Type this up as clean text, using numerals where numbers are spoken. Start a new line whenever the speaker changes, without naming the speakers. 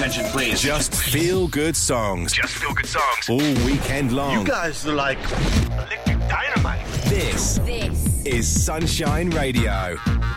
attention, please.
Just feel good songs.
Just feel good songs.
All weekend long.
You guys are like electric dynamite.
This is Sunshine Radio.